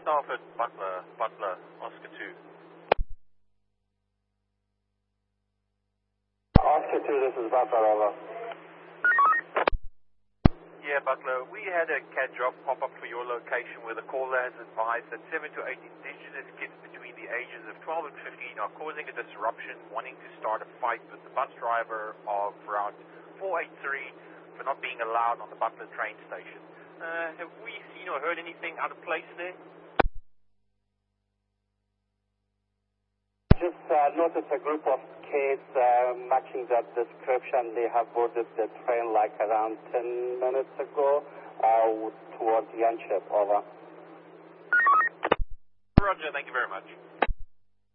Starford, Butler, Oscar 2. Oscar 2, this is Butler, over. Yeah, Butler, we had a CAD job pop up for your location where the caller has advised that 7 to 8 indigenous kids between the ages of 12 and 15 are causing a disruption, wanting to start a fight with the bus driver of Route 483 for not being allowed on the Butler train station. Have we seen or heard anything out of place there? Just noticed a group of kids matching that description. They have boarded the train like around 10 minutes ago towards Yanchep, over. Roger, thank you very much.